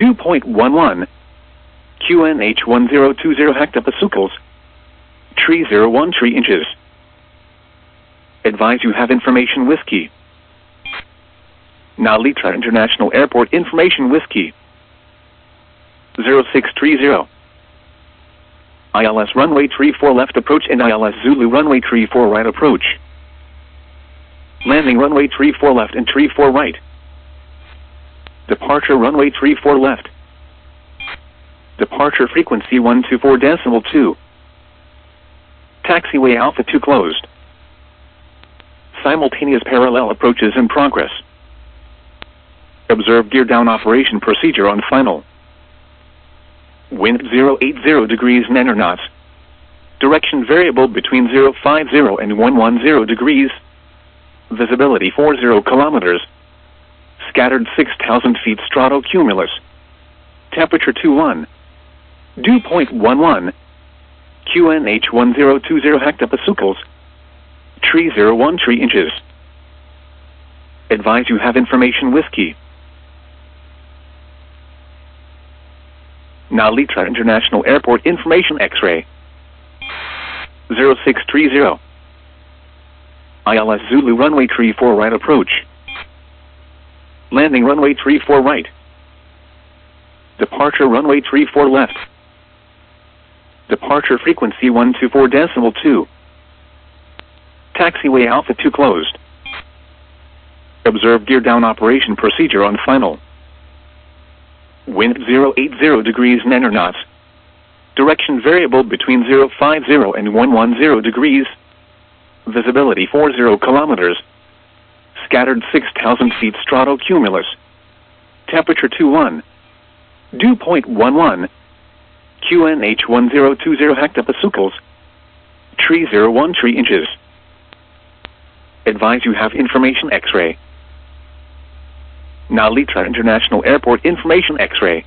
2.11 QNH 1020 hectopascals. Tree 01 tree inches. Advise you have information whiskey. Nalitra International Airport information whiskey. 0630. ILS runway 34 left approach and ILS Zulu runway 34 right approach. Landing runway 34 left and 34 right. Departure runway 34 left. Departure frequency 124.2. Taxiway Alpha 2 closed. Simultaneous parallel approaches in progress. Observe gear down operation procedure on final. Wind 080 degrees 9 knots. Direction variable between 050 and 110 degrees. Visibility 40 kilometers. Scattered 6,000 feet stratocumulus. Temperature 21. Dew point 11. QNH 1020 hectopascals. Tree 01 tree inches. Advise you have information whiskey. Nalitra International Airport information X-ray. 0630. ILS Zulu runway 34 right approach. Landing runway 34 right. Departure runway 34 left. Departure frequency 124.2. Taxiway Alpha 2 closed. Observe gear down operation procedure on final. Wind 080 degrees 9 knots. Direction variable between 050 and 110 degrees. Visibility 40 kilometers. Scattered 6,000 feet stratocumulus. Temperature 21. Dew point 11. QNH 1020 hectopascals. Tree 01 tree inches. Advise you have information X-ray. Nalitra International Airport information X-ray.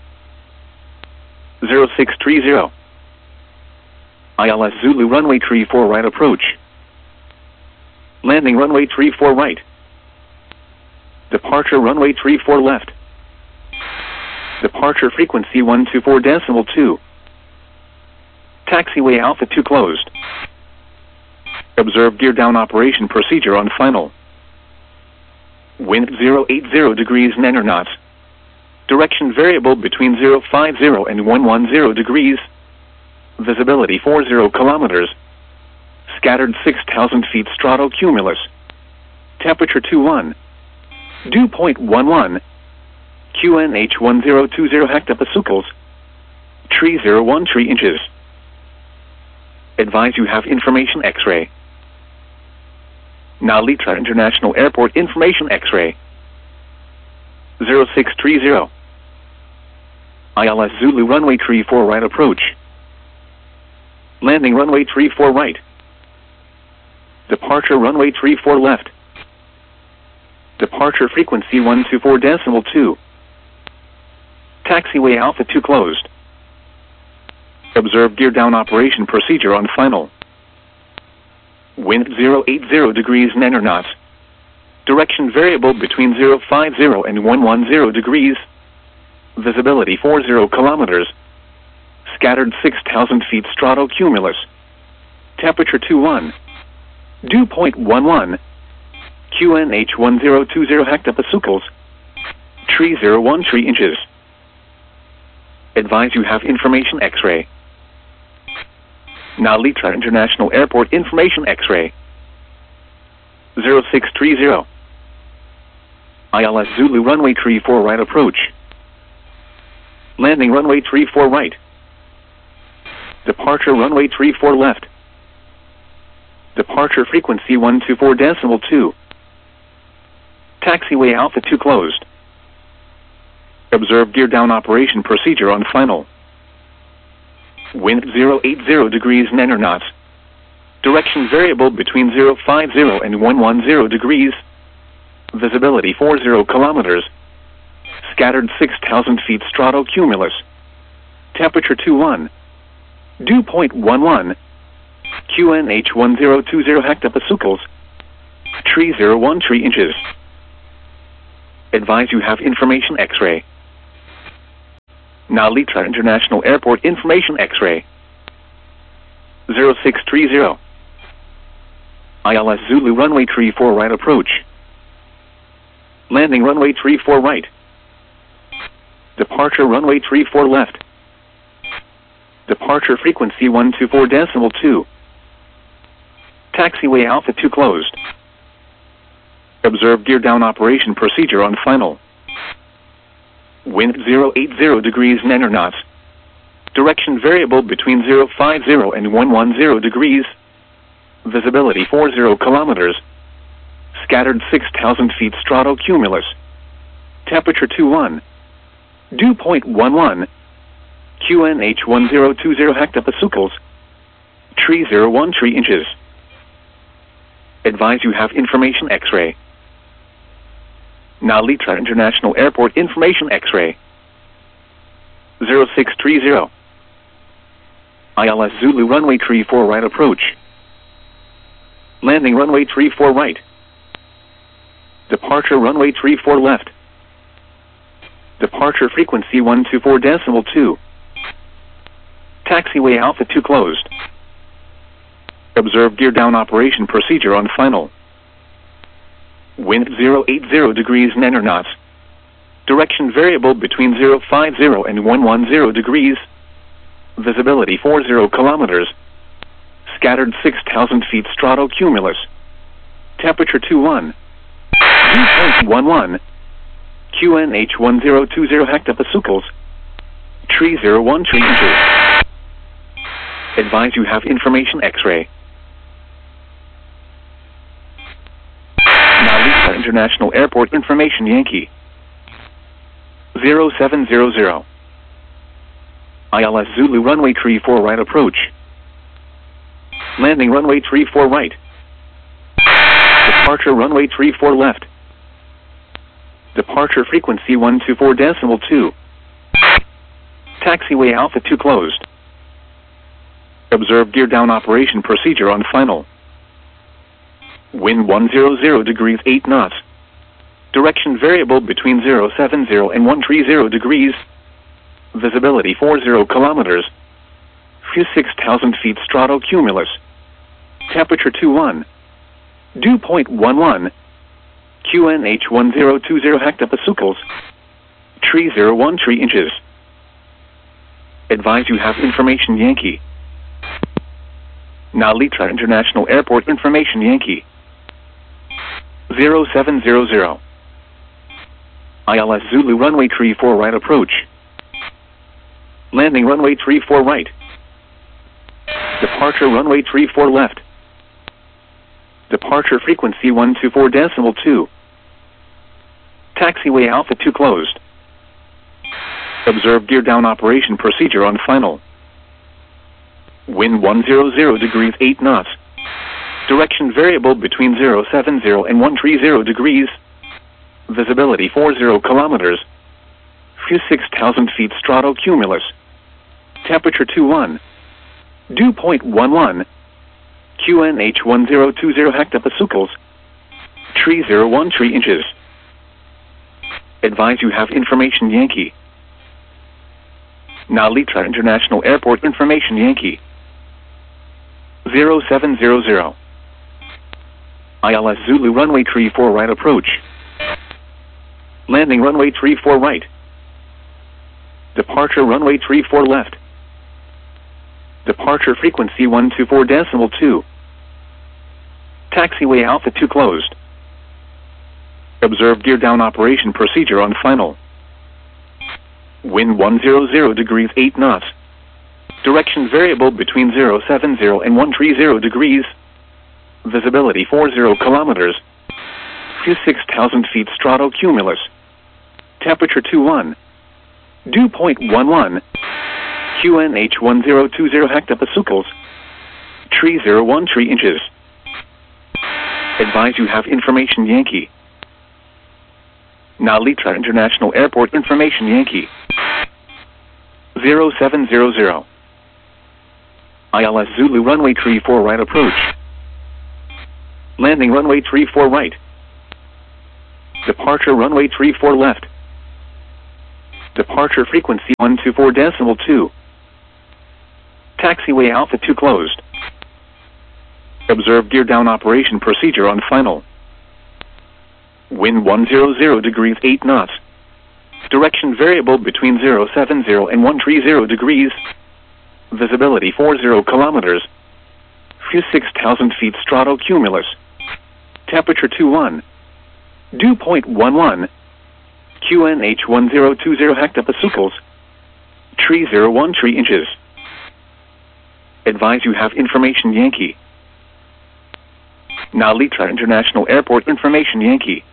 0630. ILS Zulu runway 34 right approach. Landing runway 34 right. Departure runway 34 left. Departure frequency 124.2. Taxiway Alpha 2 closed. Observe gear down operation procedure on final. Wind 080 degrees 9 knots. Direction variable between 050 and 110 degrees. Visibility 40 kilometers. Scattered 6,000 feet stratocumulus. Temperature 21. Dew point 11. QNH 1020 hectopascals. Tree 01 tree inches. Advise you have information X-ray. Nalitra International Airport information X-ray. 0630. ILS Zulu runway 34 right approach. Landing runway 34 right. Departure runway 34 left. Departure frequency 124.2. Taxiway Alpha 2 closed. Observe gear down operation procedure on final. Wind 080 degrees 9 knots. Direction variable between 050 and 110 degrees. Visibility 40 kilometers. Scattered 6,000 feet stratocumulus. Temperature 21. Dew point 11. QNH 1020 hectopascals. Tree 01 tree inches. Advise you have information X-ray. Nalitra International Airport information X-ray. 0630. ILS Zulu runway 34 right approach. Landing runway 34 right. Departure runway 34 left. Departure frequency 124.2. Taxiway Alpha 2 closed. Observe gear down operation procedure on final. Wind 080 degrees 9 knots. Direction variable between 050 and 110 degrees. Visibility 40 kilometers. Scattered 6,000 feet stratocumulus. Temperature 21. Dew point 11. QNH 1020 hectopascals. Tree 01 tree inches. Advise you have information X-ray. Narita International Airport Information X-ray. 0630. ILS Zulu runway 34 right approach. Landing runway 34 right. Departure runway 34 left. Departure frequency 124.2. Taxiway Alpha 2 closed. Observe gear down operation procedure on final. Wind 080 degrees 9 knots. Direction variable between 050 and 110 degrees. Visibility 40 kilometers. Scattered 6,000 feet stratocumulus. Temperature 21. Dew point 11. QNH 1020 hectopascals. Tree 01 tree inches. Advise you have information X-ray. Narita International Airport Information X-ray. 0630. ILS Zulu runway 34 right approach. Landing runway 34 right. Departure runway 34 left. Departure frequency 124.2. Taxiway Alpha 2 closed. Observe gear down operation procedure on final. Wind 080 degrees 9 knots. Direction variable between 050 and 110 degrees. Visibility 40 kilometers. Scattered 6,000 feet stratocumulus. Temperature 21. Dew point 11. QNH 1020 hectopascals. Tree 01 tree inches. Advise you have information X-ray. Narita International Airport Information Yankee. 0700. ILS Zulu runway 34 right approach. Landing runway 34 right. Departure runway 34 left. Departure frequency 124.2. Taxiway Alpha 2 closed. Observe gear down operation procedure on final. Wind 100 degrees 8 knots. Direction variable between 070 and 130 degrees. Visibility 40 kilometers. Few 6,000 feet stratocumulus. Temperature 21. Dew point 11. QNH 1020 hectopascals. Tree 01 tree inches. Advise you have information Yankee. Narita International Airport Information Yankee. 0700. ILS Zulu runway 34 right approach. Landing runway 34 right. Departure runway 34 left. Departure frequency 124.2. Taxiway Alpha 2 closed. Observe gear down operation procedure on final. Wind 100 degrees 8 knots. Direction variable between 070 and 130 degrees. Visibility 40 kilometers. Few 6,000 feet stratocumulus. Temperature 21. Dew point 11. QNH 1020 hectopascals. Tree 01 tree inches. Advise you have information Yankee. Narita International Airport Information Yankee. 0700. ILS Zulu runway 34 right approach. Landing runway 34 right. Departure runway 34 left. Departure frequency 124.2. Taxiway Alpha 2 closed. Observe gear down operation procedure on final. Wind 100 degrees 8 knots. Direction variable between 070 and 130 degrees. Visibility 40 kilometers. Few 6,000 feet stratocumulus. Temperature 21. Dew point 11. QNH 1020 hectopascals. Tree 01 tree inches. Advise you have information Yankee. Narita International Airport Information Yankee. 0700. ILS Zulu runway 34 right approach. Landing runway 34 right. Departure runway 34 left. Departure frequency 124.2. Taxiway Alpha 2 closed. Observe gear down operation procedure on final. Wind 100 degrees 8 knots. Direction variable between 070 and 130 degrees. Visibility 40 kilometers. Few 6,000 feet stratocumulus. Temperature 21. Dew point 11. QNH 1020 hectopascals. Tree 01 3 inches. Advise you have information Yankee. Nalitra International Airport information Yankee.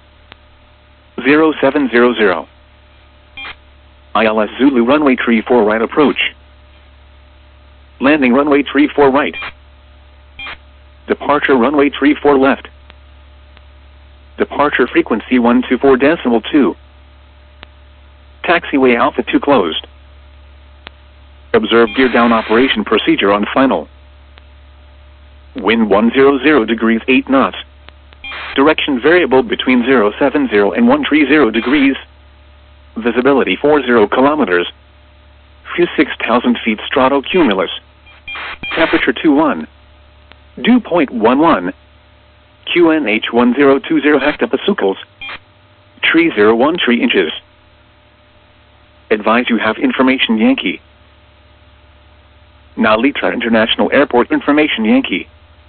0700. ILS Zulu runway 34 right approach. Landing runway 34 right. Departure runway 34 left. Departure frequency 124.2. Taxiway Alpha 2 closed. Observe gear down operation procedure on final. Wind 100 degrees 8 knots. Direction variable between 070 and 130 degrees. Visibility 40 kilometers. Few 6,000 feet stratocumulus. Temperature 21. Dew point 11. QNH 1020 hectopascals. Tree 01 3 inches. Advise you have information Yankee. Nalitra International Airport information Yankee.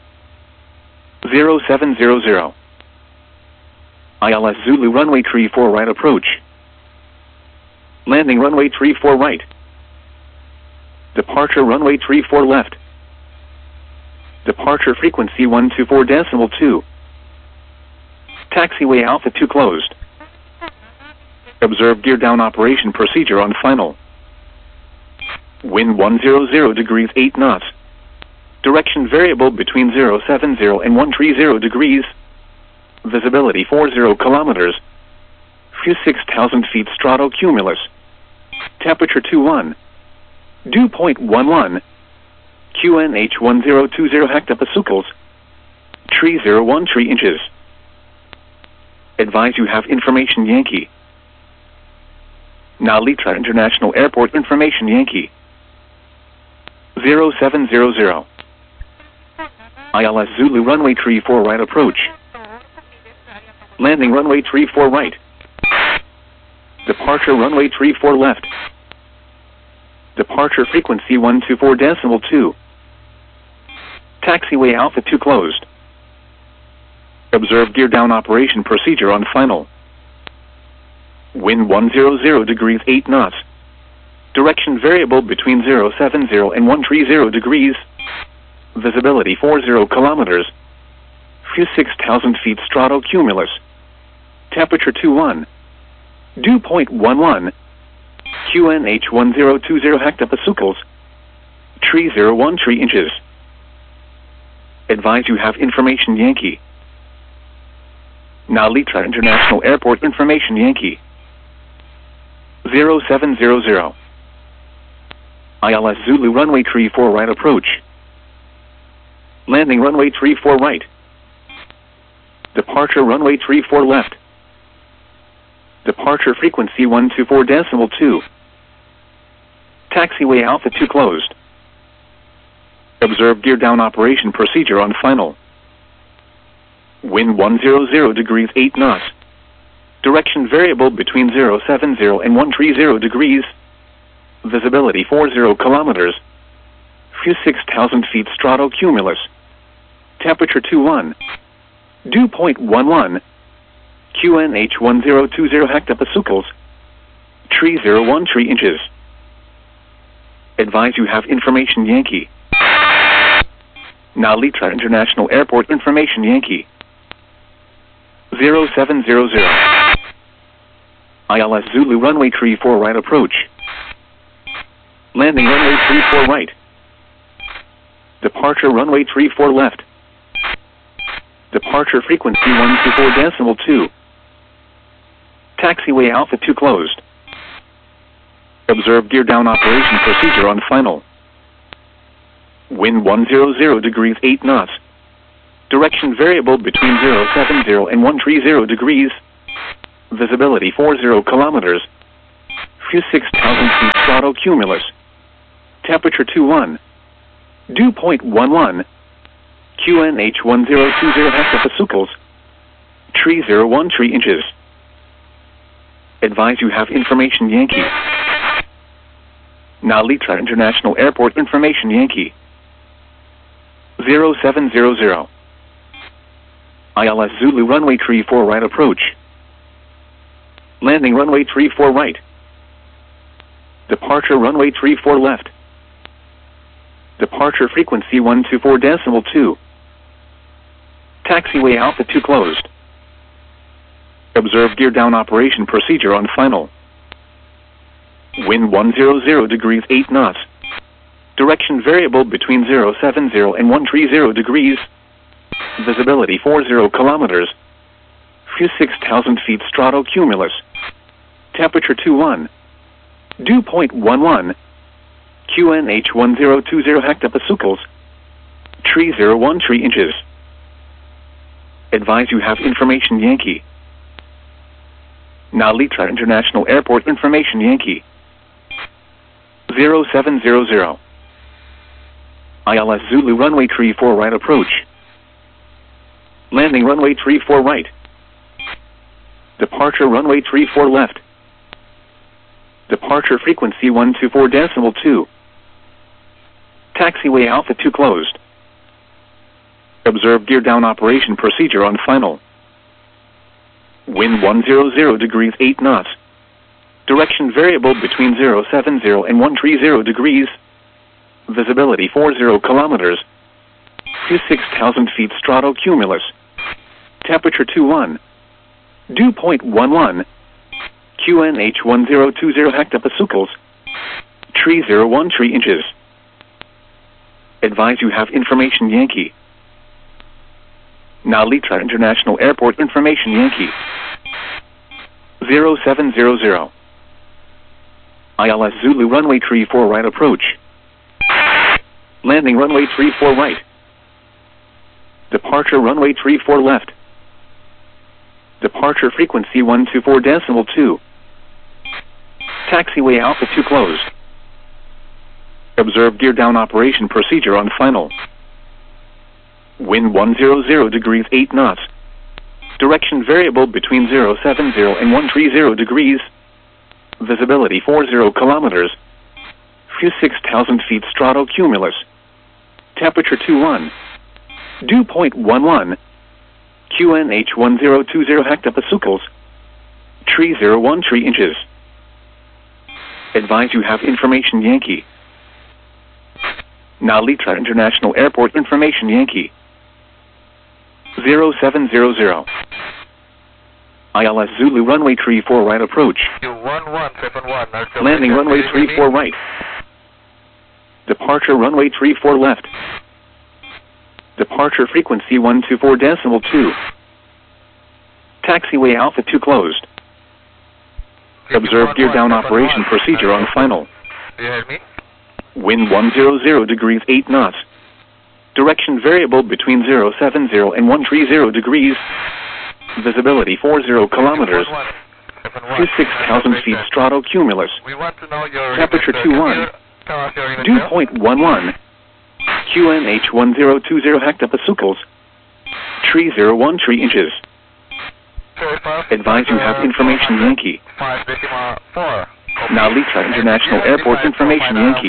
0700. ILS Zulu runway 34 right approach. Landing runway 34 right. Departure runway 34 left. Departure frequency 124.2. Taxiway Alpha 2 closed. Observe gear down operation procedure on final. Wind 100 degrees 8 knots. Direction variable between 070 and 130 degrees. Visibility 40 kilometers. Few 6,000 feet stratocumulus. Temperature 21. Dew point 11. QNH 1020 hectopascals. Tree 01 3 inches. Advise you have information Yankee. Nalitra International Airport information Yankee. 0700. ILS Zulu runway 34 right approach. Landing runway 34 right. Departure runway 34 left. Departure frequency 124.2. Taxiway Alpha 2 closed. Observe gear down operation procedure on final. Wind 100 degrees 8 knots. Direction variable between 070 and 130 degrees. Visibility 40 kilometers. Few 6,000 feet stratocumulus. Temperature 21. Dew point 11. QNH 1020 hectopascals. Tree 01 3 inches. Advise you have information Yankee. Nalitra International Airport information Yankee. 0700. ILS Zulu runway 34 right approach. Landing runway 34 right. Departure runway 34 left. Departure frequency 124.2. Taxiway Alpha 2 closed. Observe gear down operation procedure on final. Wind 100 degrees 8 knots. Direction variable between 070 and 130 degrees. Visibility 40 kilometers. Few 6,000 feet stratocumulus. Temperature 21. Dew point 11. QNH 1020 hectopascals. Tree 01 3 inches. Advise you have information Yankee. Nalitra International Airport information Yankee. 0700. ILS Zulu runway 34 right approach. Landing runway 34 right. Departure runway 34 left. Departure frequency 124.2. Taxiway Alpha 2 closed. Observe gear down operation procedure on final. Wind 100 degrees 8 knots. Direction variable between 070 and 130 degrees. Visibility 40 kilometers. Few 6,000 feet stratocumulus. Temperature 21. Dew point 11. QNH 1020 hectopascals. Tree 01 tree inches. Advise you have information Yankee. Nalitra International Airport information Yankee. 0700. ILS Zulu runway 34 right approach. Landing runway 34 right. Departure runway 34 left. Departure frequency 124.2. Taxiway Alpha 2 closed. Observe gear down operation procedure on final. Wind 100 degrees 8 knots. Direction variable between 070 and 130 degrees. Visibility 40 kilometers. Few 6,000 feet stratocumulus. Temperature 21. Dew point 11. QNH 1020 hectopascals. Tree 01 tree inches. Advise you have information Yankee. Nalitra International Airport information Yankee. 0700. ILS Zulu runway 34 right approach. Landing runway 34 right. Departure runway 34 left. Departure frequency 124.2. Taxiway Alpha 2 closed. Observe gear down operation procedure on final. Wind 100 degrees 8 knots. Direction variable between 070 and 130 degrees. Visibility 40 kilometers. Few 6,000 feet stratocumulus. Temperature 21. Dew point 11. QNH 1020 hectopascals. Tree 01 tree inches. Advise you have information Yankee. Nalitra International Airport information Yankee. 0700. ILS Zulu runway 34 right approach. Landing runway 34 right. Departure runway 34 left. Departure frequency 124.2. Taxiway Alpha 2 closed. Observe gear down operation procedure on final. Wind 100 degrees 8 knots. Direction variable between 070 and 130 degrees. Visibility 40 kilometers. Few 6,000 feet stratocumulus. Temperature 21. Dew point 11. QNH 1020 hectopascals. Tree 01 tree inches. Advise you have information Yankee. Nalitra International Airport information Yankee. 0700. ILS Zulu runway 34 right approach. Landing runway 34 right. Departure runway 34 left. Departure frequency 124.2. Taxiway Alpha 2 closed. Observe gear down operation procedure on final. Do you hear me? Wind 100 degrees 8 knots. Direction variable between 070 and 130 degrees. Visibility 40 kilometers. Few 6,000 feet stratocumulus. We want to know your Temperature 21. Dew point 11. QNH 1020 hectopascals. Tree 01 tree inches. Advise you have information Yankee. 5.4. Nalitra International Airport information Yankee.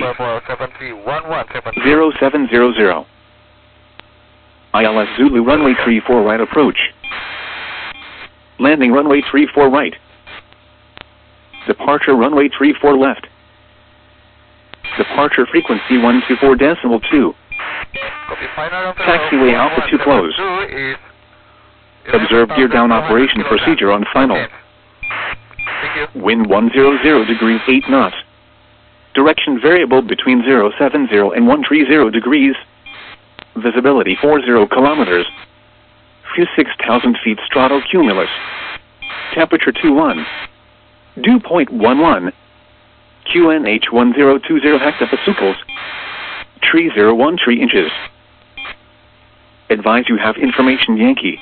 0700. ILS Zulu runway 34 right approach. Landing runway 34 right. Departure runway 34 left. Departure frequency 124.2. Taxiway Alpha 2 closed. Observe gear down operation procedure on final. Wind 100 degrees 8 knots. Direction variable between 070 and 130 degrees. Visibility 40 kilometers. Few 6,000 feet stratocumulus. Temperature 21. Dew point 11. QNH 1020 hectopascals. Tree 01 tree inches. Advise you have information Yankee.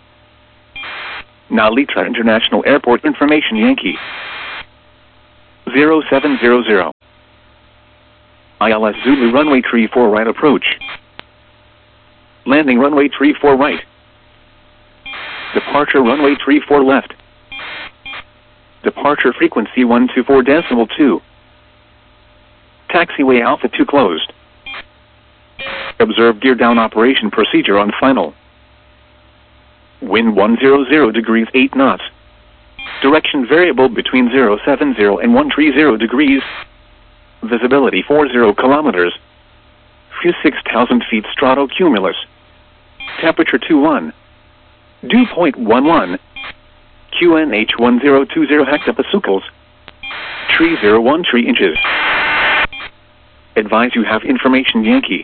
Nalitra International Airport information Yankee. 0700. ILS Zulu runway 34 right approach. Landing runway 34 right. Departure runway 34 left. Departure frequency 124.2. Taxiway Alpha 2 closed. Observe gear down operation procedure on final. Wind 100 degrees 8 knots. Direction variable between 070 and 130 degrees. Visibility 40 kilometers. Few 6,000 feet stratocumulus. Temperature 21. Dew point 11. QNH 1020 hectopascals. Tree 01 3 inches. Advise you have information Yankee.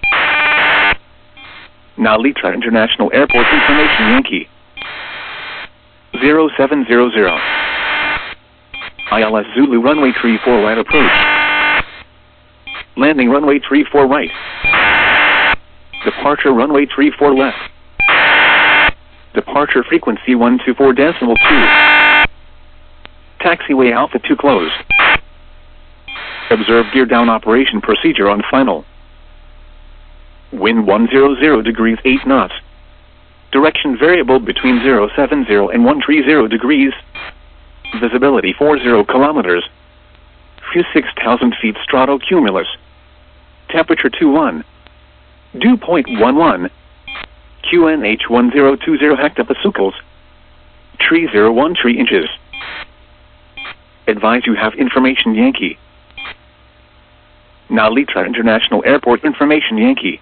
Narita International Airport information Yankee. 0700. ILS Zulu runway 34 right approach. Landing runway 34 right. Departure runway 34 left. Departure frequency 124.2. Taxiway Alpha 2 closed. Observe gear down operation procedure on final. Wind 100 degrees 8 knots. Direction variable between 070 and 130 degrees. Visibility 40 kilometers. Few 6,000 feet stratocumulus. Temperature 21. Dew point 11. QNH 1020 hectopascals. Tree 01 3 inches. Advise you have information Yankee. Narita International Airport information Yankee.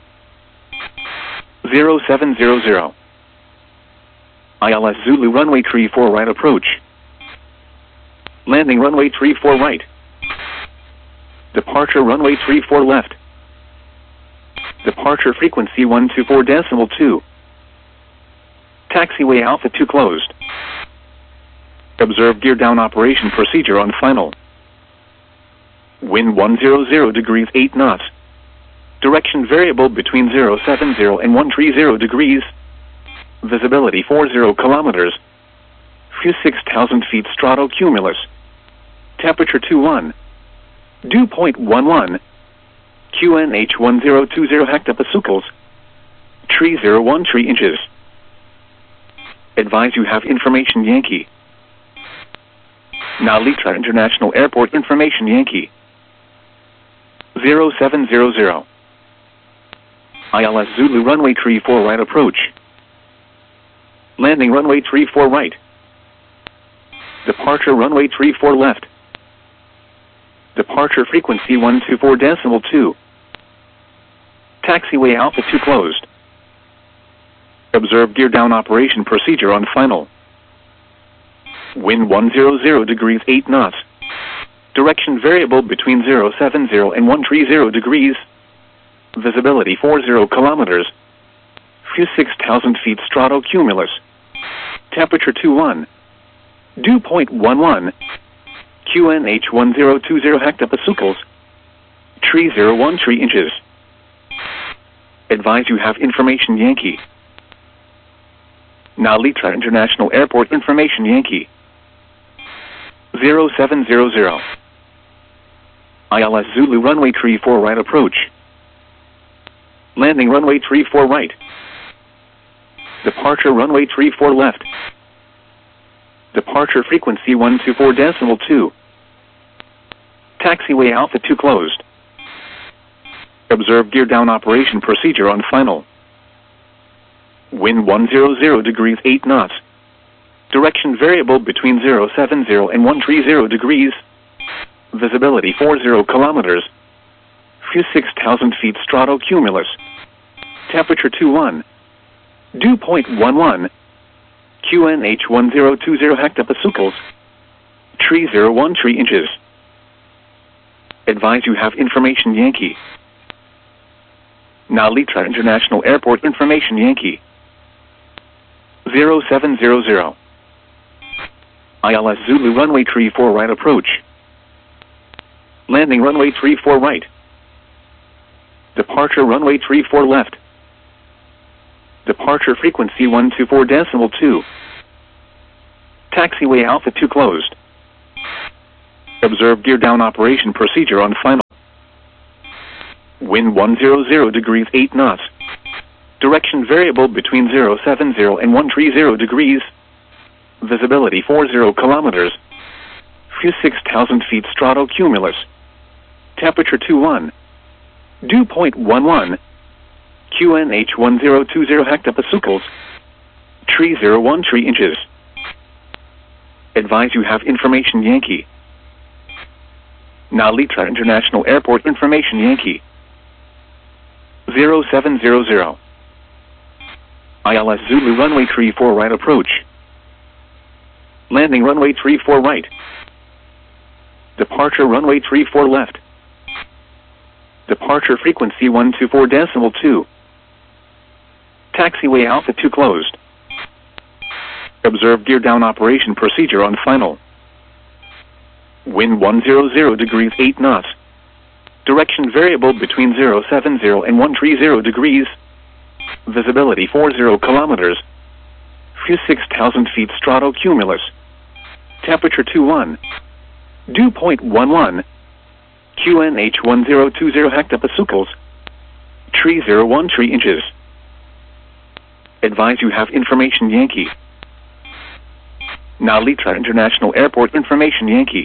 0700. ILS Zulu runway 34 right approach. Landing runway 34 right. Departure runway 34 left. Departure frequency 124.2. Taxiway Alpha 2 closed. Observe gear down operation procedure on final. Wind 100 degrees 8 knots. Direction variable between 070 and 130 degrees. Visibility 40 kilometers. Few 6,000 feet stratocumulus. Temperature 21. Dew point 11. QNH 1020 hectopascals. Tree 01 3 inches. Advise you have information Yankee. Narita International Airport information Yankee. 0700. ILS Zulu runway 34 right approach. Landing runway 34 right. Departure runway 34 left. Departure frequency 124.2. Taxiway Alpha 2 closed. Observe gear down operation procedure on final. Wind 100 degrees 8 knots. Direction variable between 070 and 130 degrees. Visibility 40 kilometers. Few 6,000 feet stratocumulus. Temperature 21. Dew point 11. QNH 1020 hectopascals. Tree 01 3 inches. Advise you have information Yankee. Narita International Airport information Yankee. 0700. ILS Zulu runway 34 right approach. Landing runway 34 right. Departure runway 34 left. Departure frequency 124.2. Taxiway Alpha 2 closed. Observe gear down operation procedure on final. Wind 100 degrees 8 knots. Direction variable between 070 and 130 degrees. Visibility 40 kilometers. Few 6,000 feet stratocumulus. Temperature 21. Dew point 11. QNH 1020 hectopascals. Tree 01 3 inches. Advise you have information Yankee. Narita International Airport information Yankee. 0700. ILS Zulu runway 34 right approach. Landing runway 34 right. Departure runway 34 left. Departure frequency 124.2. Taxiway Alpha 2 closed. Observe gear down operation procedure on final. Wind 100 degrees 8 knots. Direction variable between 070 and 130 degrees. Visibility 40 kilometers. Few 6,000 feet stratocumulus. Temperature 21. Dew point 11. QNH 1020 hectopascals. Tree 01 3 inches. Advise you have information Yankee. Narita International Airport information Yankee. 0700. ILS Zulu runway 34 right approach. Landing runway 34 right. Departure runway 34 left. Departure frequency 124.2. Taxiway Alpha 2 closed. Observe gear down operation procedure on final. Wind 100 degrees 8 knots. Direction variable between 070 and 130 degrees. Visibility 40 kilometers. Few 6,000 feet stratocumulus. Temperature 21. Dew point 11. QNH 1020 hectopascals. Tree 01 3 inches. Advise you have information Yankee. Narita International Airport information Yankee.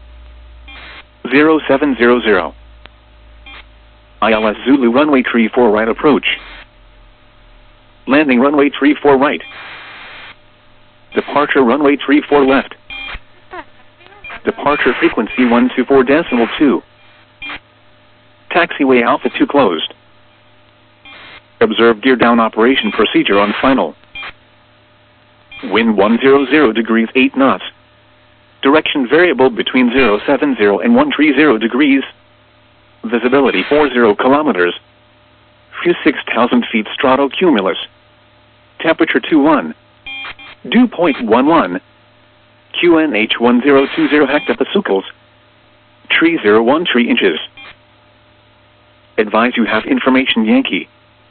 0700. ILS Zulu runway 34 right approach. Landing runway 34 right. Departure runway 34 left. Departure frequency 124.2. Taxiway Alpha 2 closed. Observe gear down operation procedure on final. Wind 100 degrees 8 knots. Direction variable between 070 and 130 degrees. Visibility 40 kilometers. Few 6,000 feet stratocumulus. Temperature 21. Dew point 11. QNH 1020 hectopascals. Tree 01 3 inches. Advise you have information Yankee.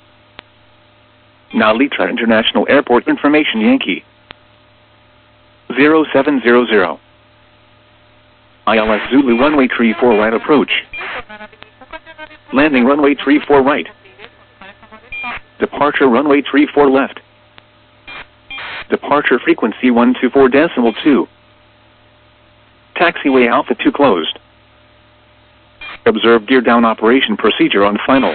Narita International Airport information Yankee. 0700. ILS Zulu runway 34 right approach. Landing runway 34 right. Departure runway 34 left. Departure frequency 124.2. Taxiway Alpha 2 closed. Observe gear down operation procedure on final.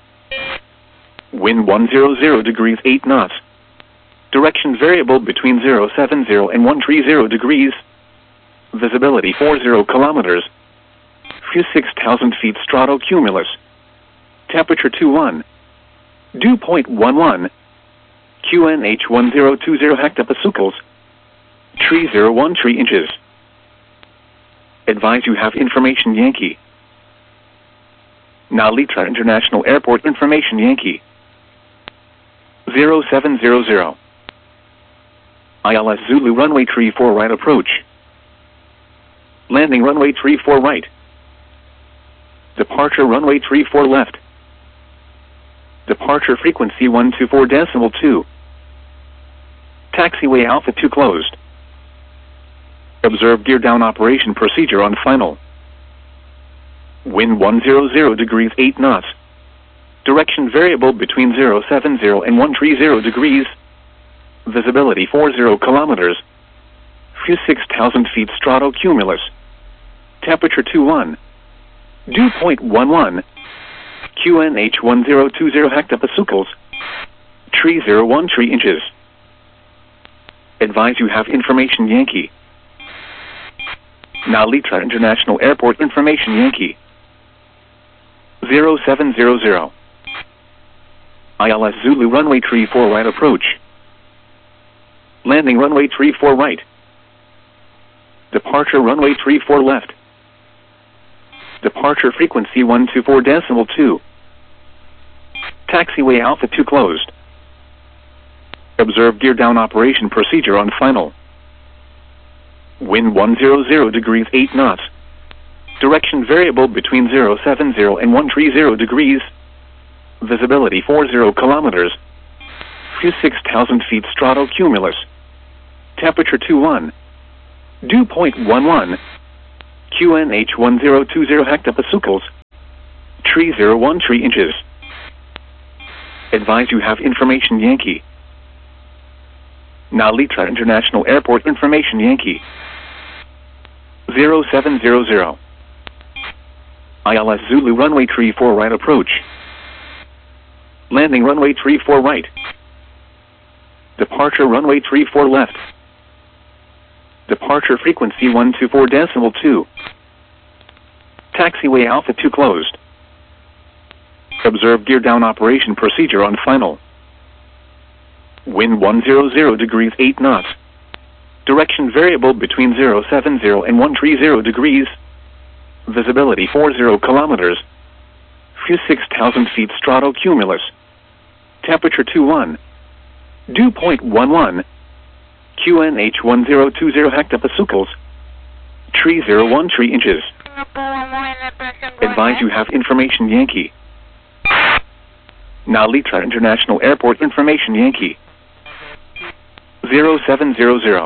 Wind 100 degrees 8 knots. Direction variable between 070 and 130 degrees. Visibility 40 kilometers. Few 6,000 feet stratocumulus. Temperature 21. Dew point 11. QNH 1020 hectopascals. Tree 01 3 inches. Advise you have information Yankee. Narita International Airport information Yankee. 0700. ILS Zulu runway 34 right approach. Landing runway 34 right. Departure runway 34 left. Departure frequency 124.2. Taxiway Alpha 2 closed. Observe gear down operation procedure on final. Wind 100 degrees 8 knots. Direction variable between 070 and 130 degrees. Visibility 40 kilometers. Few 6,000 feet stratocumulus. Temperature 21. Dew point 11. QNH 1020 hectopascals. Tree 01 3 inches. Advise you have information Yankee. Narita International Airport information Yankee. 0700. ILS Zulu runway 34 right approach. Landing runway 34 right. Departure runway 34 left. Departure frequency 124.2. Taxiway Alpha 2 closed. Observe gear down operation procedure on final. Wind 100 degrees 8 knots. Direction variable between 070 and 130 degrees. Visibility 40 kilometers. Few 6,000 feet stratocumulus. Temperature 21. Dew point 11. QNH 1020 hectopascals. Tree 01 3 inches. Advise you have information Yankee. Narita International Airport information Yankee. 0700. ILS Zulu runway 34 right approach. Landing runway 34 right. Departure runway 34 left. Departure frequency 124.2. Taxiway Alpha 2 closed. Observe gear down operation procedure on final. Wind 100 degrees 8 knots. Direction variable between 070 and 130 degrees. Visibility 40 kilometers. Few 6,000 feet stratocumulus. Temperature 21. Dew point 11. QNH 1020 hectopascals. Tree 01 3 inches. Advise you have information Yankee. Narita International Airport information Yankee. 0700.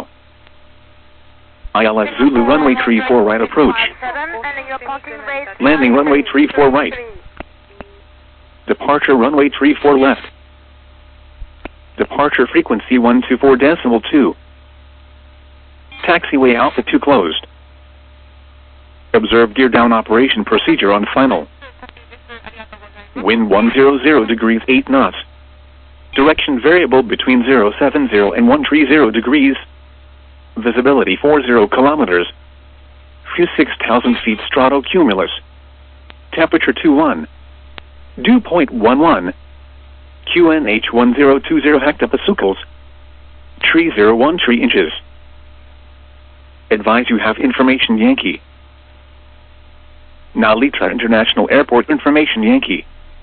ILS Zulu runway 34 right approach. Landing runway 34 right. Departure runway 34 left. Departure frequency 124.2. Taxiway Alpha 2 closed. Observe gear down operation procedure on final. Wind 100 degrees 8 knots. Direction variable between 070 and 130 degrees. Visibility 40 kilometers. Few 6,000 feet stratocumulus. Temperature 21. Dew point 11. QNH 1020 hectopascals. Tree 01 3 inches. Advise you have information Yankee. Narita International Airport information Yankee.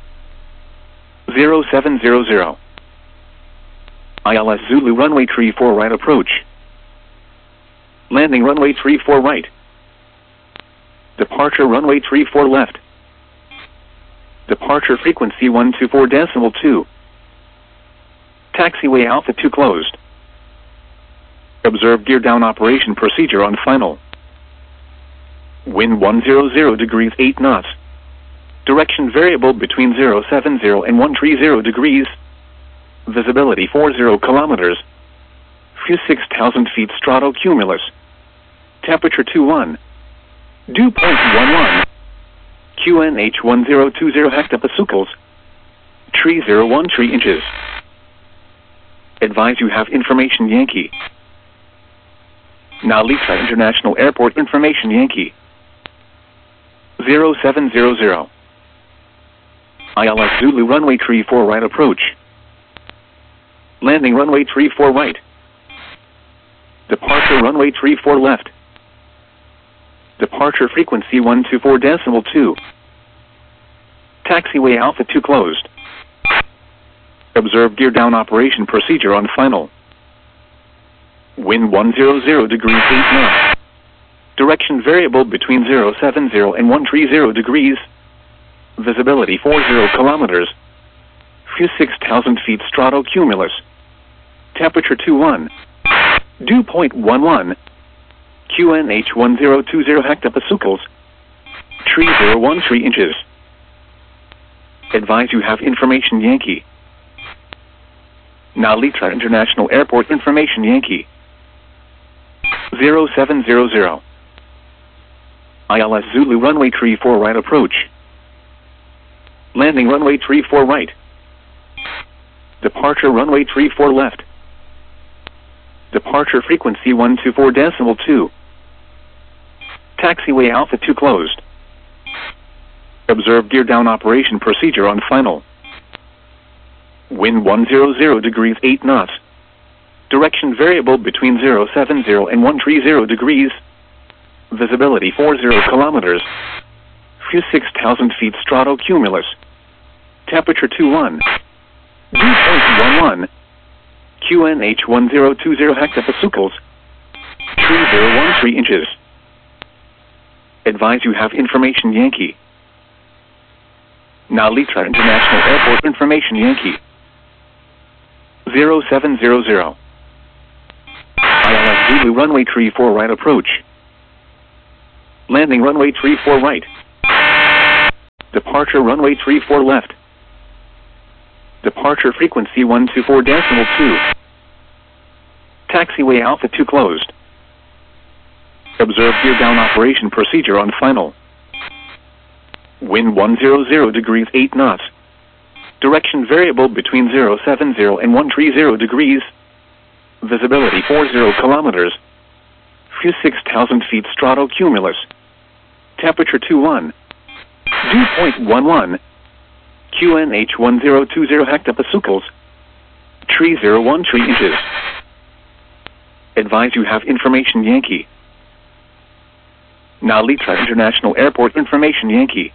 0700. ILS Zulu runway 34 right approach. Landing runway 34 right. Departure runway 34 left. Departure frequency 124.2. Taxiway Alpha 2 closed. Observe gear down operation procedure on final. Wind 100 degrees 8 knots. Direction variable between 070 and 130 degrees. Visibility 40 kilometers. Few 6,000 feet stratocumulus. Temperature 21. Dew point 11. QNH 1020 hectopascals. Tree 01 3 inches. Advise you have information Yankee. Narita International Airport information Yankee. 0700. ILS Zulu runway 34 right approach. Landing runway 34 right. Departure runway 34 left. Departure frequency 124.2. Taxiway Alpha 2 closed. Observe gear down operation procedure on final. Wind 100 degrees 8 knots. Direction variable between 070 and 130 degrees. Visibility 40 kilometers. Few 6,000 feet stratocumulus. Temperature 21. Dew point 11. QNH 1020 hectopascals. Tree 01 3 inches. Advise you have information Yankee. Narita International Airport information Yankee. 0700. ILS Zulu runway 34 right approach. Landing runway 34 right. Departure runway 34 left. Departure frequency 124.2. Taxiway Alpha 2 closed. Observe gear down operation procedure on final. Wind 100 degrees 8 knots. Direction variable between 070 and 130 degrees. Visibility 40 kilometers. Few 6,000 feet stratocumulus. Temperature 21. Dew point 11. QNH 1020 hectopascals. Tree 01 3 inches. Advise you have information Yankee. Narita International Airport information Yankee. 0700. ILS Zulu runway 34 right approach. Landing runway 34 right. Departure runway 34 left. Departure frequency 124.2. Taxiway Alpha 2 closed. Observe gear down operation procedure on final. Wind 100 degrees 8 knots. Direction variable between 070 and 130 degrees. Visibility 40 kilometers. Few 6,000 feet stratocumulus. Temperature 21. Dew point 11. QNH 1020 hectopascals. Tree 01 3 inches. Advise you have information Yankee. Nalitra International Airport information Yankee.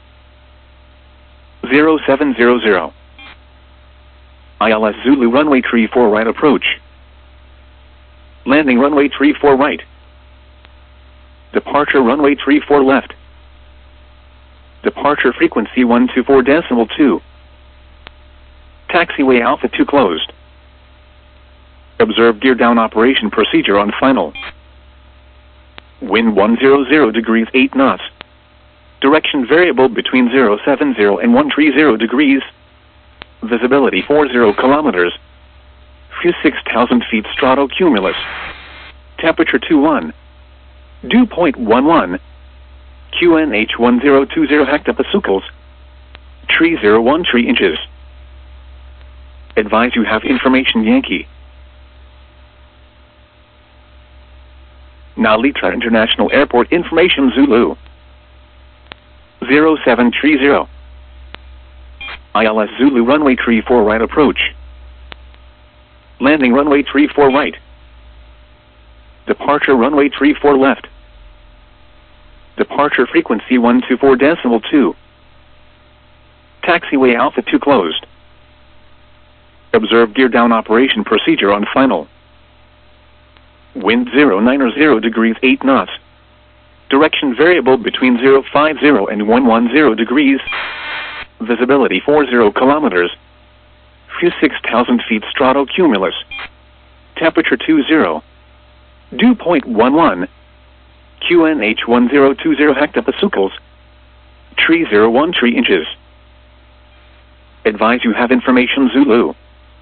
0700. ILS Zulu runway 34 right approach. Landing runway 34 right. Departure runway 34 left. Departure frequency 124.2. Taxiway Alpha 2 closed. Observe gear down operation procedure on final. Wind 100 degrees 8 knots. Direction variable between 070 and 130 degrees. Visibility 40 kilometers. Few 6,000 feet stratocumulus. Temperature 21. Dew point 11. QNH 1020 hectopascals. Tree 01 3 inches. Advise you have information Yankee. Nalitra International Airport information Zulu. 0730. ILS Zulu runway 34 right approach. Landing runway 34 right. Departure runway 34 left. Departure frequency 124.2. Taxiway Alpha 2 closed. Observe gear down operation procedure on final. Wind 090 degrees 8 knots. Direction variable between 050 and 110 degrees. Visibility 40 kilometers. Few 6,000 feet stratocumulus. Temperature 20. Dew point 11. QNH 1020 hectopascals. Tree 01 3 inches. Advise you have information Zulu.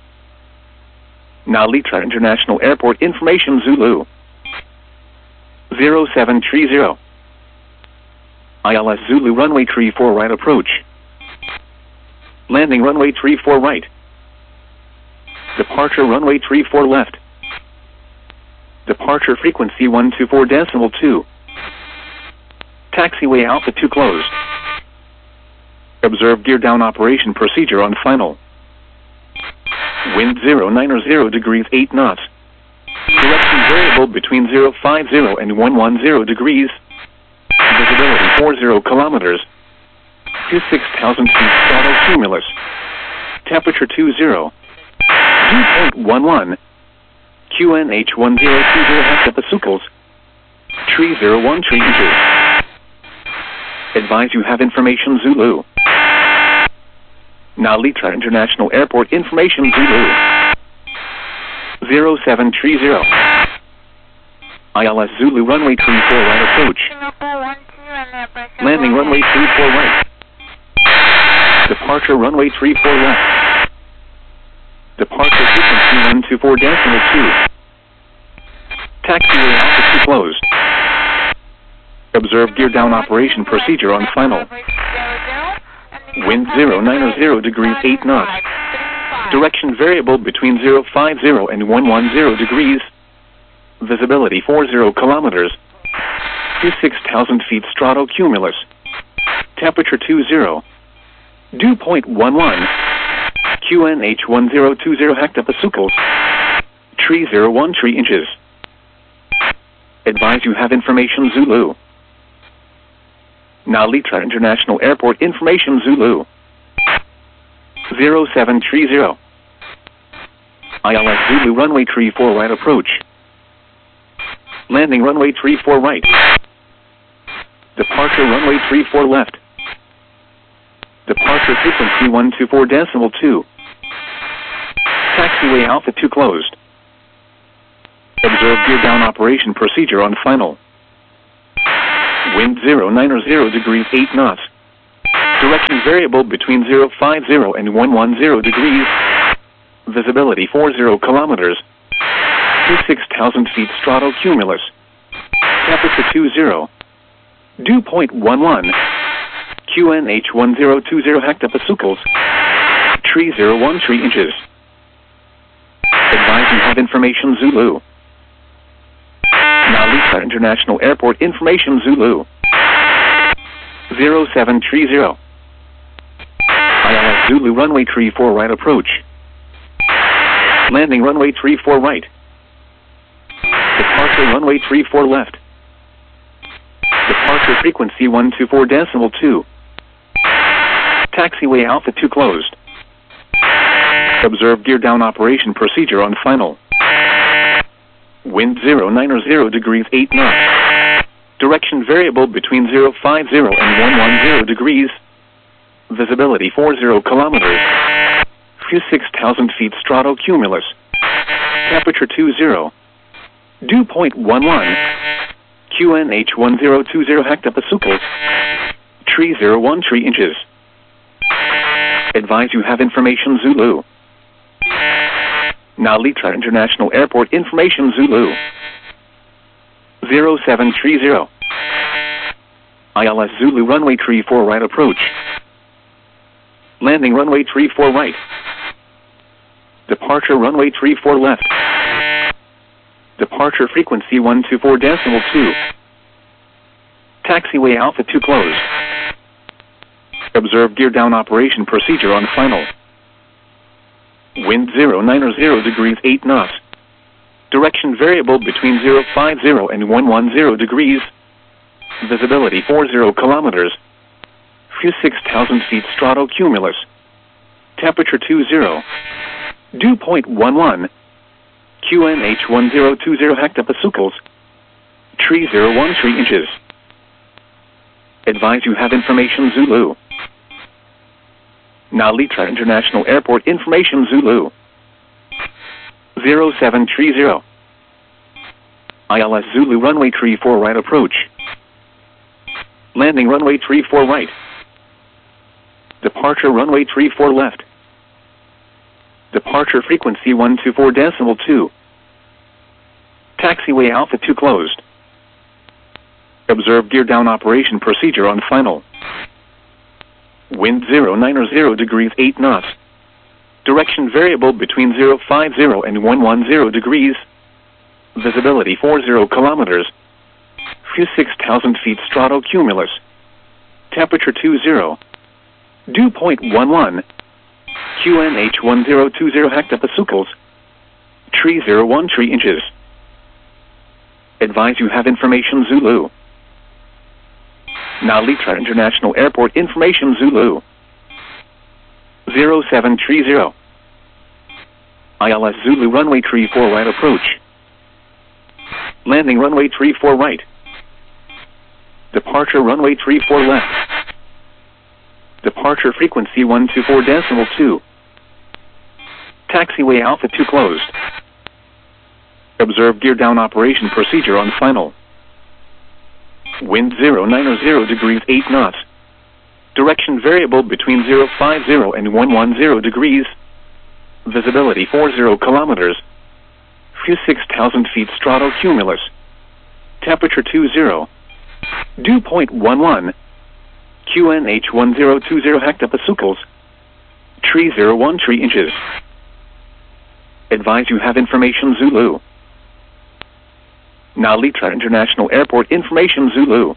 Nalitra International Airport information Zulu. 0730. ILS Zulu runway 34 right approach. Landing runway 34 right. Departure runway 34 left. Departure frequency 124.2. Taxiway Alpha 2 closed. Observe gear down operation procedure on final. Wind 090 degrees 8 knots. Direction variable between 050 and 110 degrees. Visibility 40 kilometers. Few 6,000 feet stratocumulus. Temperature 20. Dew point 11. QNH 1020 hectopascals. Tree 01 3 inches. Advise you have information Zulu. Nalitra International Airport information Zulu. 0730. ILS Zulu runway 34 right approach. Landing runway 34 right. Departure runway 34 left. Departure frequency 124.2. Taxiway Alpha 2 closed. Observe gear down operation procedure on final. Wind 090 degrees 8 knots. Direction variable between 050 and 110 degrees. Visibility 40 kilometers. Few 6,000 feet stratocumulus. Temperature 20. Dew point 11. QNH 1020 hectopascals. Tree 01 3 inches. Advise you have information Zulu. Nalitra International Airport information Zulu. 0730. ILS Zulu runway 34 right approach. Landing runway 34 right. Departure runway 34 left. Departure frequency 124.2. Taxiway Alpha 2 closed. Observe gear down operation procedure on final. Wind 090 degrees 8 knots. Direction variable between 050 and 110 degrees. Visibility 40 kilometers. 26,000 feet stratocumulus. Temperature 20. Dew point 11. QNH 1020 hectopascals. Tree 01 tree inches. Advise you have information Zulu. Nalisa International Airport information Zulu. 0730. ILS Zulu runway 34 right approach. Landing runway 34 right. Departure runway 34 left. Departure frequency 124.2. Taxiway Alpha 2 closed. Observe gear down operation procedure on final. Wind 090 degrees 8 knots. Direction variable between 050 and 110 degrees. Visibility 40 kilometers. 6,000 feet stratocumulus. Temperature 20. Dew point 11. QNH 1020 hectopascals. Tree 01 tree inches. Advise you have information Zulu. Nalitra International Airport information Zulu. 0730. ILS Zulu runway 34 right approach. Landing runway 34 right. Departure runway 34 left. Departure frequency 124.2. Taxiway Alpha 2 closed. Observe gear down operation procedure on final. Wind 090 degrees 8 knots. Direction variable between 050 and 110 degrees. Visibility 40 kilometers. 6,000 feet stratocumulus. Temperature 20. Dew point 11. QNH 1020 hectopascals. Tree 01 tree inches. Advise you have information Zulu. Nalitra International Airport information Zulu. 0730. ILS Zulu runway 34 right approach. Landing runway 34 right. Departure runway 34 left. Departure frequency 124.2. Taxiway Alpha 2 closed. Observe gear down operation procedure on final. Wind 090 degrees 8 knots. Direction variable between 050 and 110 degrees. Visibility 40 kilometers. 6,000 feet stratocumulus. Temperature 20. Dew point 11. QNH 1020 hectopascals. Tree 01 tree inches. Advise you have information Zulu. Nalitra International Airport information Zulu. 0730. ILS Zulu runway 34 right approach. Landing runway 34 right. Departure runway 34 left. Departure frequency 124.2. Taxiway Alpha 2 closed. Observe gear down operation procedure on final. Wind 090 degrees 8 knots. Direction variable between 050 and 110 degrees. Visibility 40 kilometers. 6,000 feet stratocumulus. Temperature 20. Dew point 11. QNH 1020 hectopascals. Tree 01 tree inches. Advise you have information Zulu. Nalitra International Airport information Zulu.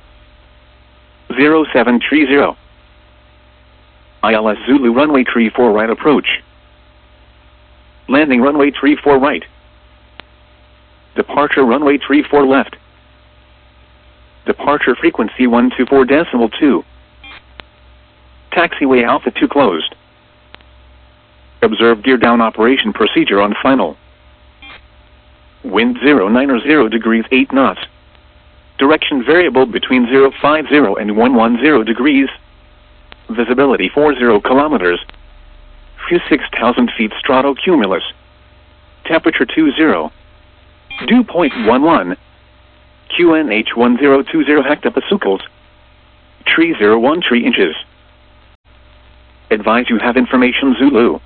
0730. ILS Zulu runway 34 right approach. Landing runway 34 right. Departure runway 34 left. Departure frequency 124.2. Taxiway Alpha 2 closed. Observe gear down operation procedure on final. Wind 090 degrees 8 knots. Direction variable between 050 and 110 degrees. Visibility 40 kilometers. 6,000 feet stratocumulus. Temperature 20. Dew point 11. QNH 1020 hectopascals. Tree 01 3 inches. Advise you have information Zulu.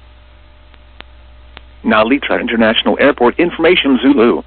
Nalitra International Airport information Zulu.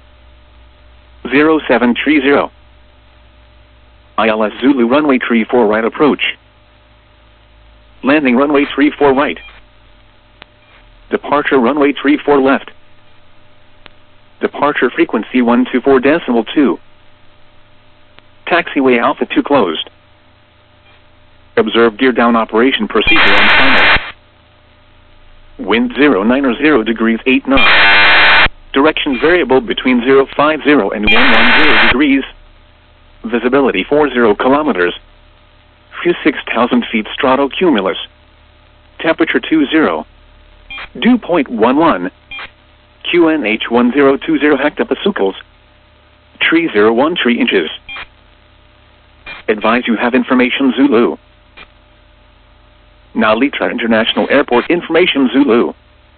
0730. ILS Zulu runway 34 right approach. Landing runway 34 right. Departure runway 34 left. Departure frequency 124.2. Taxiway Alpha 2 closed. Observe gear down operation procedure on final. Wind 090 degrees 8 knots. Direction variable between 050 and 110 degrees. Visibility 40 kilometers. Few 6,000 feet stratocumulus. Temperature 20. Dew point 11. QNH 1020 hectopascals. Tree 01 3 inches. Advise you have information Zulu. Nalitra International Airport information Zulu.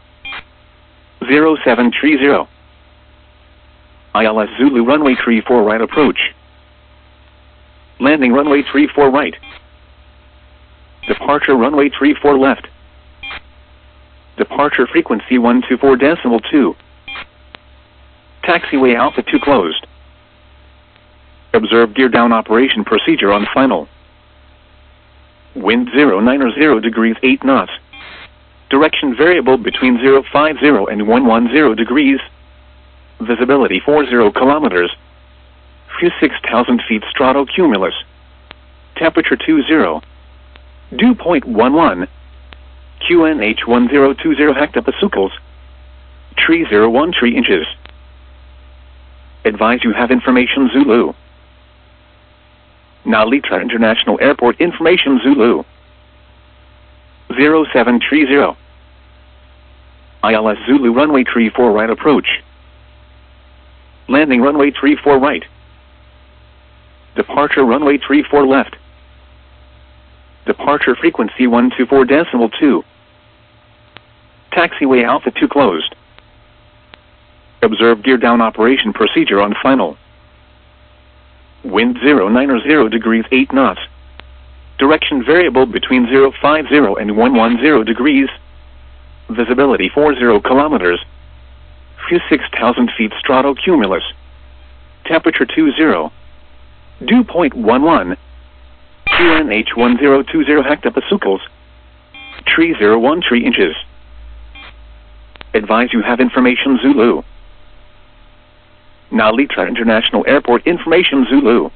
0730. ILS Zulu runway 34 right approach. Landing runway 34 right. Departure runway 34 left. Departure frequency 124.2. Taxiway Alpha 2 closed. Observe gear down operation procedure on final. Wind 090 degrees 8 knots. Direction variable between 050 and 110 degrees. Visibility 40 kilometers. Few 6,000 feet stratocumulus. Temperature 20. Dew point 11. QNH 1020 hectopascals. Tree 01 3 inches. Advise you have information Zulu. Nalitra International Airport information Zulu. 0730. ILS Zulu runway 34 right approach. Landing runway 34 right. Departure runway 34 left. Departure frequency 124.2. Taxiway Alpha 2 closed. Observe gear down operation procedure on final. Wind 090 degrees 8 knots. Direction variable between 050 and 110 degrees. Visibility 40 kilometers. Few 6,000 feet stratocumulus. Temperature 20. Dew point 11. QNH 1020 hectopascals. Tree 01 3 inches. Advise you have information Zulu. Nalitra International Airport information Zulu.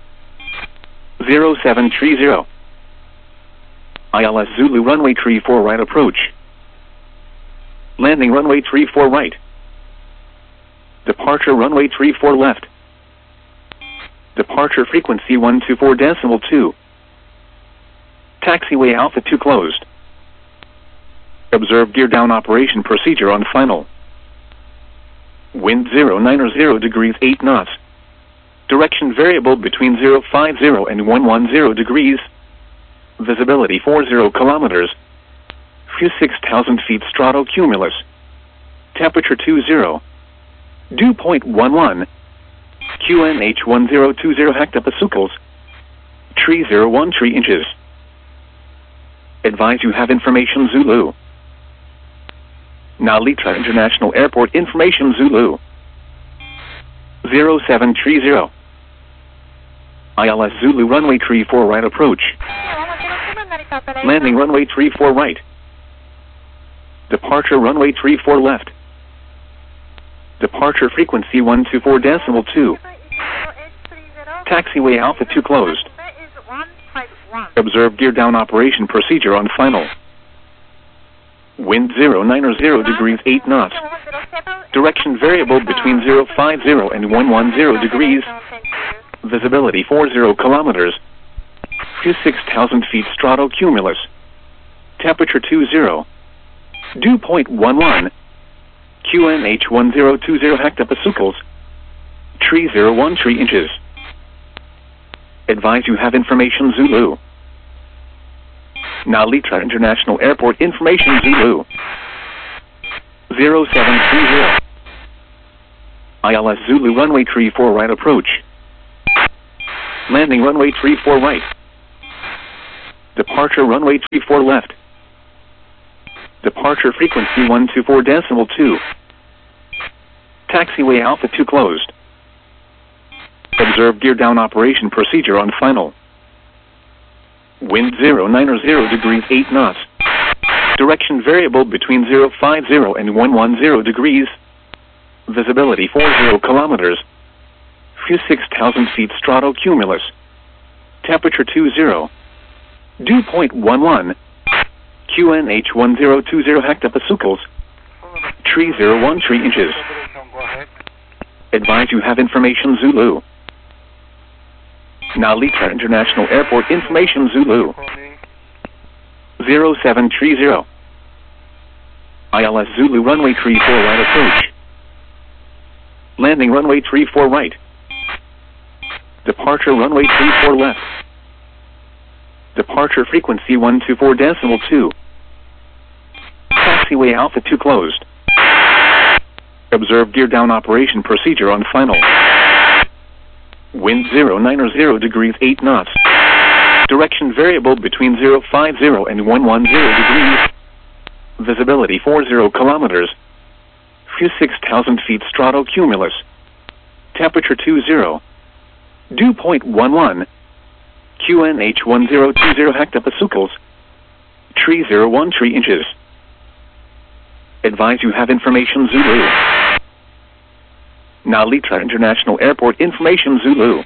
0730. ILS Zulu runway 34 right approach. Landing runway 34 right. Departure runway 34 left. Departure frequency 124.2. Taxiway Alpha 2 closed. Observe gear down operation procedure on final. Wind 090 degrees 8 knots. Direction variable between 050 and 110 degrees. Visibility 40 kilometers. Few 6,000 feet stratocumulus. Temperature 20. Dew point 11. QNH 1020 hectopascals. Tree 01 3 inches. Advise you have information Zulu. Nalitra International Airport information Zulu. 0730. ILS Zulu runway 34 right approach. Landing runway 34 right. Departure runway 34 left. Departure frequency 124.2. Taxiway Alpha 2 closed. Observe gear down operation procedure on final. Wind 090 degrees 8 knots. Direction variable between 050 and 110 degrees. Visibility 40 kilometers. Few 6,000 feet stratocumulus. Temperature 20. Dew point 11. QNH 1020 hectopascals. Tree 01 3 inches. Advise you have information Zulu. Nalitra International Airport information Zulu. 0730. ILS Zulu runway 34 right approach. Landing runway 34 right. Departure runway 34 left. Departure frequency 124.2. Taxiway Alpha 2 closed. Observe gear down operation procedure on final. Wind 090 degrees 8 knots. Direction variable between 050 and 110 degrees. Visibility 40 kilometers. Few 6,000 feet stratocumulus. Temperature 20. Dew point 11. QNH 1020 hectopascals. Tree 01 3 inches. Go ahead. Advise you have information Zulu. Nalita International Airport information Zulu. Calling. 0730. ILS Zulu runway 34 right approach. Landing runway 34 right. Departure runway 34 left. Departure frequency 124.2. Taxiway Alpha 2 closed. Observe gear down operation procedure on final. Wind 090 degrees 8 knots. Direction variable between 050 and 110 degrees. Visibility 40 kilometers. Few 6,000 feet stratocumulus. Temperature 20. Dew point 11. QNH 1020 hectopascals. Tree 01 3 inches. Advise you have information Zulu. Nalita International Airport information Zulu.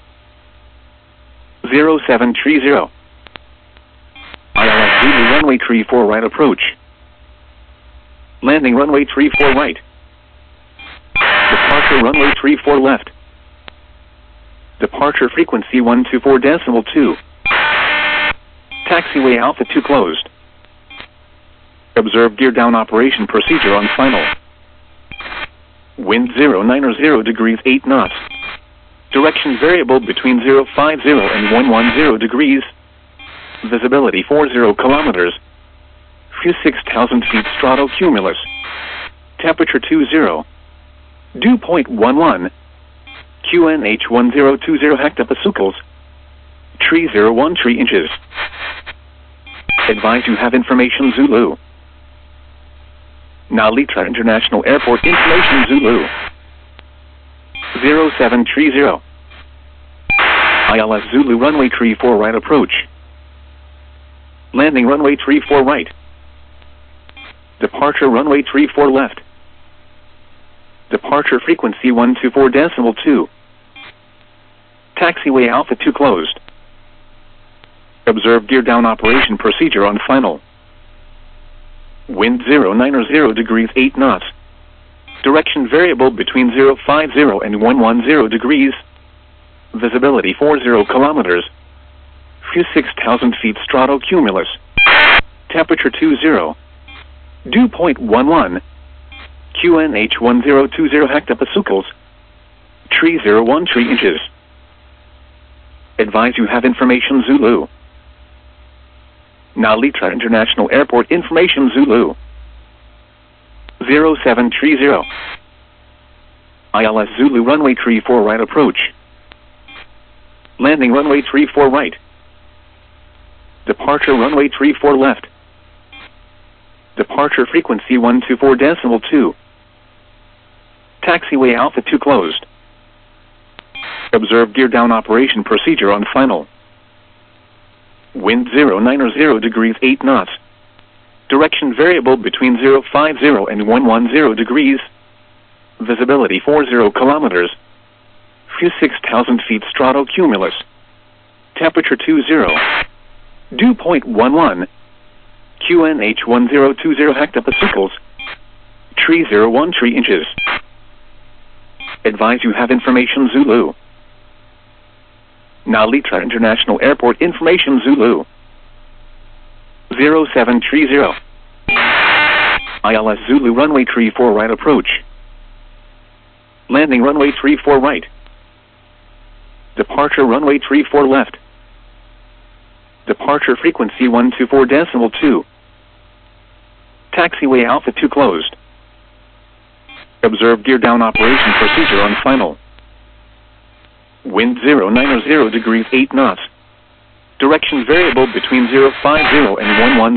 0730. ILS Zulu runway 34 right approach. Landing runway 34 right. Departure runway 34 left. Departure frequency 124.2. Taxiway Alpha 2 closed. Observe gear down operation procedure on final. Wind 090 degrees 8 knots. Direction variable between 050 and 110 degrees. Visibility 40 kilometers. Few 6,000 feet stratocumulus. Temperature 20. Dew point 11. QNH 1020 hectopascals. Tree 01 3 inches. Advise you have information Zulu. Nalita International Airport information Zulu. 0730. ILS Zulu runway 34 right approach. Landing runway 34 right. Departure runway 34 left. Departure frequency 124.2. Taxiway Alpha 2 closed. Observe gear down operation procedure on final. Wind 090 degrees 8 knots. Direction variable between 050 and 110 degrees. Visibility 40 kilometers. Few 6,000 feet stratocumulus. Temperature 20. Dew point 11. QNH 1020 hectopascals. Tree 01 3 inches. Advise you have information Zulu. Nalita International Airport information Zulu. 0730. ILS Zulu runway 34 right approach. Landing runway 34 right. Departure runway 34 left. Departure frequency 124.2. Taxiway Alpha 2 closed. Observe gear down operation procedure on final. Wind 090 degrees 8 knots. Direction variable between 050 and 110 degrees. Visibility 40 kilometers. Few 6,000 feet stratocumulus. Temperature 20. Dew point 11. QNH 1020 hectopascals. Tree 01 3 inches. Advise you have information Zulu. Nalita International Airport information Zulu. 0730. ILS Zulu runway 34 right approach. Landing runway 34 right. Departure runway 34 left. Departure frequency 124.2. Taxiway Alpha 2 closed. Observe gear down operation procedure on final. Wind 090 degrees 8 knots. Direction variable between 050 and 11.